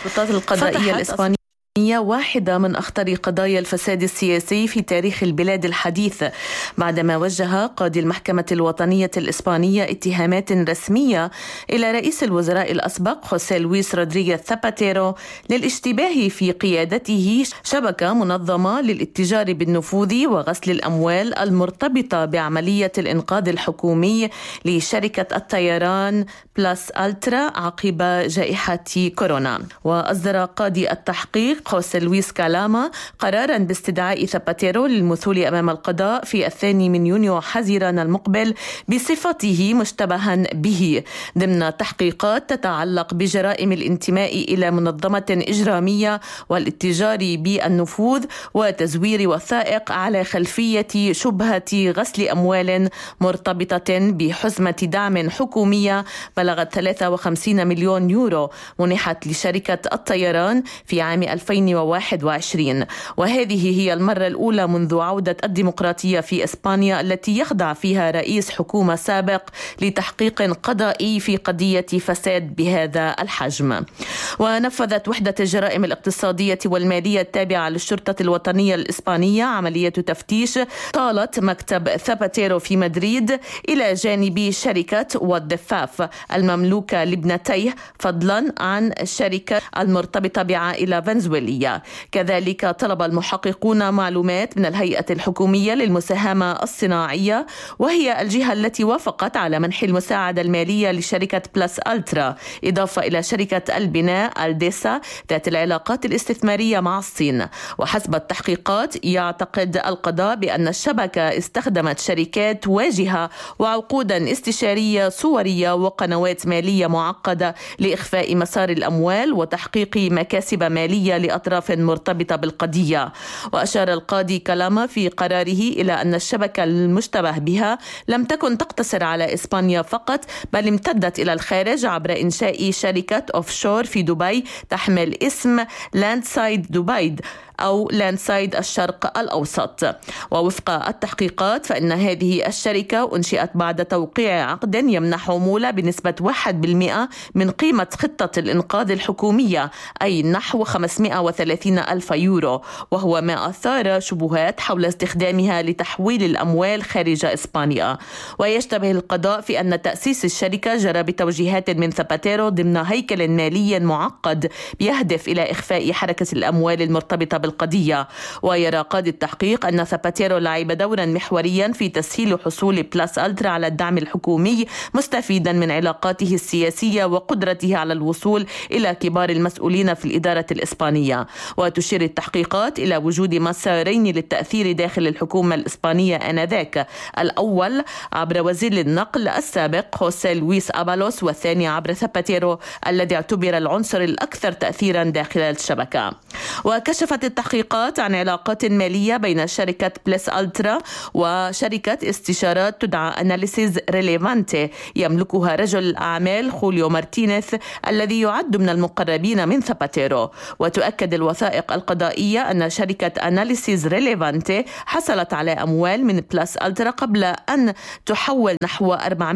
السلطات القضائية الإسبانية واحدة من أخطر قضايا الفساد السياسي في تاريخ البلاد الحديث، بعدما وجه قاضي المحكمة الوطنية الإسبانية اتهامات رسمية إلى رئيس الوزراء الأسبق خوسيه لويس رودريغيز زاباتيرو للاشتباه في قيادته شبكة منظمة للاتجار بالنفوذ وغسل الأموال المرتبطة بعملية الإنقاذ الحكومي لشركة الطيران بلاس ألترا عقب جائحة كورونا. وأصدر قاضي التحقيق خوسيه لويس كالاما قرارا باستدعاء زاباتيرو للمثول أمام القضاء في 2 يونيو حزيران المقبل بصفته مشتبها به ضمن تحقيقات تتعلق بجرائم الانتماء إلى منظمة إجرامية والاتجار بالنفوذ وتزوير وثائق على خلفية شبهة غسل أموال مرتبطة بحزمة دعم حكومية بلغت 53 مليون يورو منحت لشركة الطيران في عام 2021. وهذه هي المرة الأولى منذ عودة الديمقراطية في إسبانيا التي يخضع فيها رئيس حكومة سابق لتحقيق قضائي في قضية فساد بهذا الحجم. ونفذت وحدة الجرائم الاقتصادية والمالية التابعة للشرطة الوطنية الإسبانية عملية تفتيش طالت مكتب زاباتيرو في مدريد إلى جانب شركة والضفاف المملوكة لابنتيه، فضلا عن الشركة المرتبطة بعائلة فنزويلية. كذلك طلب المحققون معلومات من الهيئة الحكومية للمساهمة الصناعية، وهي الجهة التي وافقت على منح المساعدة المالية لشركة بلاس ألترا، إضافة إلى شركة البناء الديسا ذات العلاقات الاستثمارية مع الصين. وحسب التحقيقات يعتقد القضاء بأن الشبكة استخدمت شركات واجهة وعقودا استشارية صورية وقنوات مالية معقدة لإخفاء مسار الأموال وتحقيق مكاسب مالية لأطراف مرتبطة بالقضية. وأشار القاضي كالاما في قراره إلى أن الشبكة المشتبه بها لم تكن تقتصر على إسبانيا فقط، بل امتدت إلى الخارج عبر إنشاء شركة أوفشور في دبي تحمل اسم لاندسايد دبي أو لاندسايد الشرق الأوسط. ووفق التحقيقات فإن هذه الشركة أنشئت بعد توقيع عقد يمنح عمولة بنسبة 1% من قيمة خطة الإنقاذ الحكومية، أي نحو 530 ألف يورو، وهو ما أثار شبهات حول استخدامها لتحويل الأموال خارج إسبانيا. ويشتبه القضاء في أن تأسيس الشركة جرى بتوجيهات من زاباتيرو ضمن هيكل مالي معقد يهدف إلى إخفاء حركة الأموال المرتبطة بالقضية. ويرى قاضي التحقيق أن زاباتيرو لعب دورا محوريا في تسهيل حصول بلاس ألترا على الدعم الحكومي، مستفيدا من علاقاته السياسية وقدرته على الوصول إلى كبار المسؤولين في الإدارة الإسبانية. وتشير التحقيقات إلى وجود مسارين للتأثير داخل الحكومة الإسبانية آنذاك، الأول عبر وزير النقل السابق خوسيه لويس أبالوس، والثاني عبر زاباتيرو الذي اعتبر العنصر الأكثر تأثيرا داخل الشبكة. وكشفت التحقيقات عن علاقات مالية بين شركة بلاس ألترا وشركة استشارات تدعى أناليسيز ريليفانتي يملكها رجل الأعمال خوليو مارتينيز الذي يعد من المقربين من زاباتيرو. وتؤكد الوثائق القضائية أن شركة أناليسيز ريليفانتي حصلت على أموال من بلاس ألترا قبل أن تحول نحو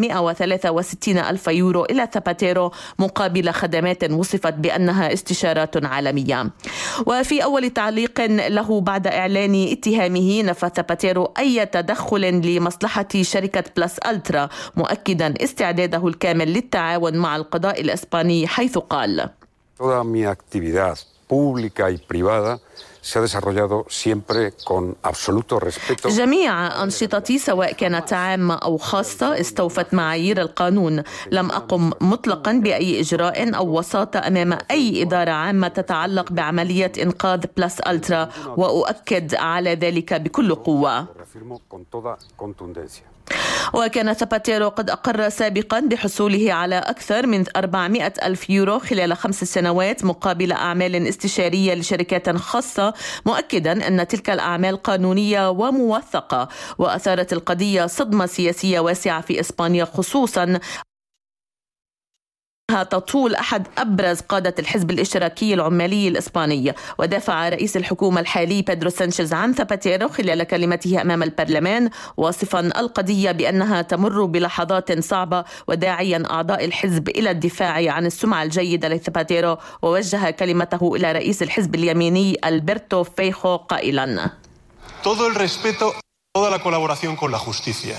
463 ألف يورو إلى زاباتيرو مقابل خدمات وصفت بأنها استشارات عالمية. وفي أول تعليق له بعد إعلان اتهامه نفى زاباتيرو أي تدخل لمصلحة شركة بلاس ألترا، مؤكدا استعداده الكامل للتعاون مع القضاء الإسباني، حيث قال: Toda mi actividad pública y privada se ha desarrollado siempre con absoluto respeto. جميع أنشطتي سواء كانت عامة أو خاصة استوفت معايير القانون. لم أقم مطلقا بأي إجراء أو وساطة أمام أي إدارة عامة تتعلق بعملية إنقاذ بلاس ألترا، وأؤكد على ذلك بكل قوة. وكان زاباتيرو قد أقر سابقا بحصوله على أكثر من 400 ألف يورو خلال 5 سنوات مقابل أعمال استشارية لشركات خاصة، مؤكدا أن تلك الأعمال قانونية وموثقة. وأثارت القضية صدمة سياسية واسعة في إسبانيا، خصوصا تطول أحد أبرز قادة الحزب الاشتراكي العمالي الإسباني. ودافع رئيس الحكومة الحالي بيدرو سانشيز عن زاباتيرو خلال كلمته أمام البرلمان، واصفا القضية بأنها تمر بلحظات صعبة، وداعيا أعضاء الحزب إلى الدفاع عن السمعة الجيدة لزاباتيرو. ووجه كلمته إلى رئيس الحزب اليميني ألبرتو فيخو قائلا: Todo el respeto, toda la colaboración con la justicia.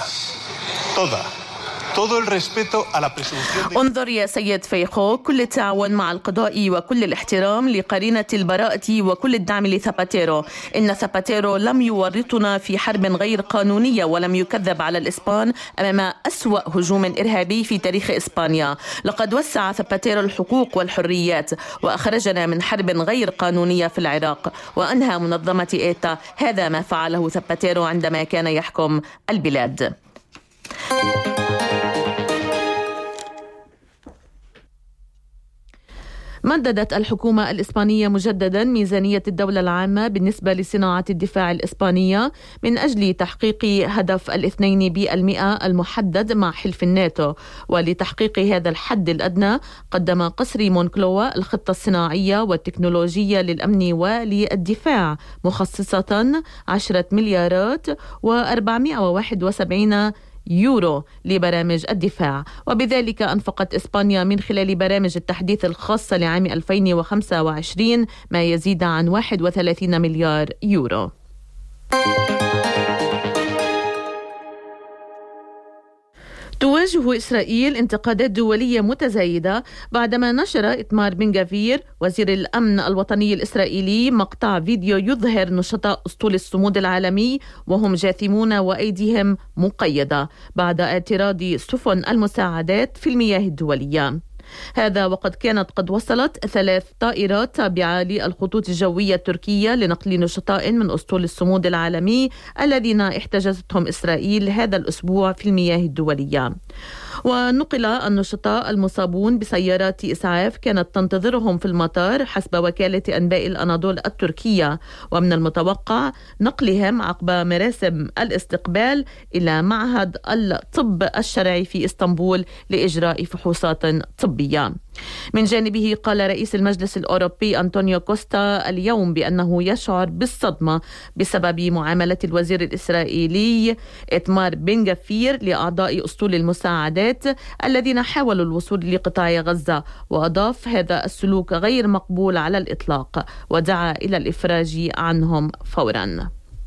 Todo el respeto a la presunción. انظر يا سيد فيخو، كل التعاون مع القضاء وكل الاحترام لقرينة البراءة وكل الدعم لزاباتيرو. إن زاباتيرو لم يورطنا في حرب غير قانونية ولم يكذب على الإسبان أمام أسوأ هجوم إرهابي في تاريخ إسبانيا. لقد وسع زاباتيرو الحقوق والحريات وأخرجنا من حرب غير قانونية في العراق وأنهى منظمة إيتا. هذا ما فعله زاباتيرو عندما كان يحكم البلاد. مددت الحكومة الإسبانية مجددا ميزانية الدولة العامة بالنسبة لصناعة الدفاع الإسبانية من أجل تحقيق هدف 2% المحدد مع حلف الناتو. ولتحقيق هذا الحد الأدنى قدم قصر مونكلوا الخطة الصناعية والتكنولوجية للأمن وللدفاع مخصصة 10 مليارات و471 يورو لبرامج الدفاع. وبذلك أنفقت إسبانيا من خلال برامج التحديث الخاصة لعام 2025 ما يزيد عن 31 مليار يورو. تواجه إسرائيل انتقادات دولية متزايدة بعدما نشر إتمار بن غفير وزير الأمن الوطني الإسرائيلي مقطع فيديو يظهر نشطاء أسطول الصمود العالمي وهم جاثمون وأيديهم مقيدة بعد اعتراض سفن المساعدات في المياه الدولية. هذا وقد كانت قد وصلت 3 طائرات تابعة للخطوط الجوية التركية لنقل نشطاء من أسطول الصمود العالمي الذين احتجزتهم إسرائيل هذا الأسبوع في المياه الدولية. ونقل النشطاء المصابون بسيارات إسعاف كانت تنتظرهم في المطار حسب وكالة أنباء الأناضول التركية، ومن المتوقع نقلهم عقب مراسم الاستقبال إلى معهد الطب الشرعي في إسطنبول لإجراء فحوصات طبية. من جانبه قال رئيس المجلس الأوروبي أنطونيو كوستا اليوم بأنه يشعر بالصدمة بسبب معاملة الوزير الإسرائيلي إتمار بن غفير لأعضاء أسطول المساعدات الذين حاولوا الوصول لقطاع غزة، وأضاف هذا السلوك غير مقبول على الإطلاق ودعا إلى الإفراج عنهم فورا.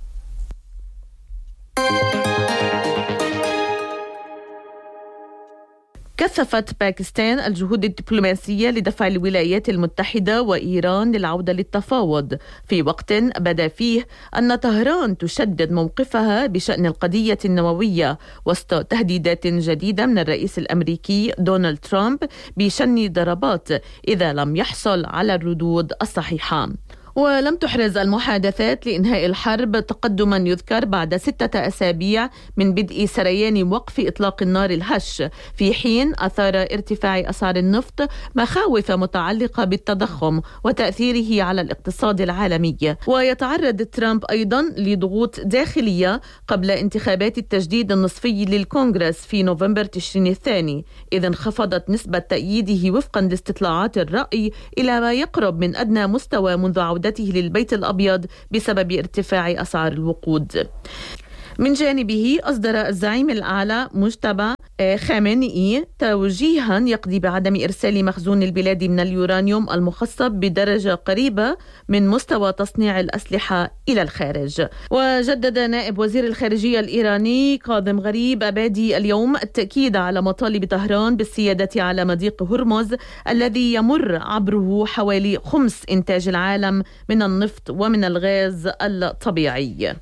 كثفت باكستان الجهود الدبلوماسية لدفع الولايات المتحدة وإيران للعودة للتفاوض في وقت بدا فيه أن طهران تشدد موقفها بشأن القضية النووية وسط تهديدات جديدة من الرئيس الأمريكي دونالد ترامب بشن ضربات إذا لم يحصل على الردود الصحيحة. ولم تحرز المحادثات لإنهاء الحرب تقدما يذكر بعد 6 أسابيع من بدء سريان وقف إطلاق النار الهش، في حين أثار ارتفاع أسعار النفط مخاوف متعلقة بالتضخم وتأثيره على الاقتصاد العالمي. ويتعرض ترامب أيضا لضغوط داخلية قبل انتخابات التجديد النصفي للكونغرس في نوفمبر تشرين الثاني، إذ انخفضت نسبة تأييده وفقا لاستطلاعات الرأي إلى ما يقرب من أدنى مستوى منذ عودته للبيت الأبيض بسبب ارتفاع أسعار الوقود. من جانبه أصدر الزعيم الأعلى مجتبى خامنئي توجيها يقضي بعدم إرسال مخزون البلاد من اليورانيوم المخصب بدرجة قريبة من مستوى تصنيع الأسلحة إلى الخارج. وجدد نائب وزير الخارجية الإيراني كاظم غريب أبادي اليوم التأكيد على مطالب طهران بالسيادة على مضيق هرمز الذي يمر عبره حوالي 5 إنتاج العالم من النفط ومن الغاز الطبيعي.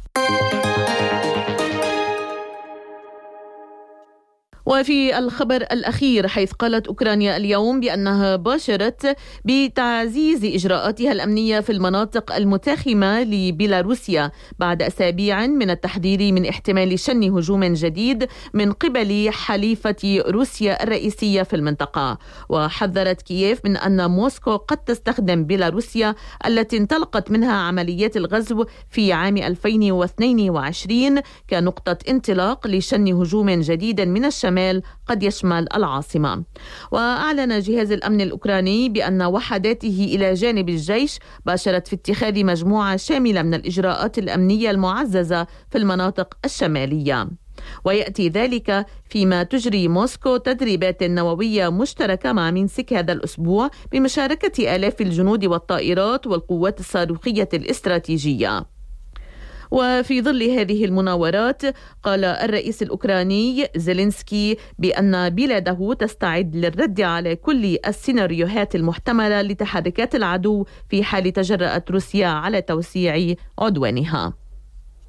وفي الخبر الأخير، حيث قالت أوكرانيا اليوم بأنها باشرت بتعزيز إجراءاتها الأمنية في المناطق المتاخمة لبيلاروسيا بعد أسابيع من التحذير من احتمال شن هجوم جديد من قبل حليفة روسيا الرئيسية في المنطقة. وحذرت كييف من أن موسكو قد تستخدم بيلاروسيا التي انطلقت منها عمليات الغزو في عام 2022 كنقطة انطلاق لشن هجوم جديد من الشمال الشمال قد يشمل العاصمة. وأعلن جهاز الأمن الأوكراني بأن وحداته إلى جانب الجيش باشرت في اتخاذ مجموعة شاملة من الإجراءات الأمنية المعززة في المناطق الشمالية. ويأتي ذلك فيما تجري موسكو تدريبات نووية مشتركة مع مينسك هذا الأسبوع بمشاركة آلاف الجنود والطائرات والقوات الصاروخية الاستراتيجية. وفي ظل هذه المناورات قال الرئيس الأوكراني زيلينسكي بأن بلاده تستعد للرد على كل السيناريوهات المحتملة لتحركات العدو في حال تجرأت روسيا على توسيع عدوانها.